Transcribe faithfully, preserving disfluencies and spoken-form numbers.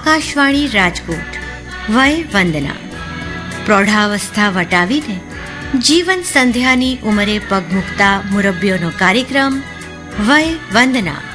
આકાશવાણી રાજકોટ. વય વંદના. પ્રૌઢાવસ્થા વટાવીને જીવન સંધ્યાની ઉંમરે પગ મૂકતા મુરબ્બીઓનો કાર્યક્રમ વય વંદના.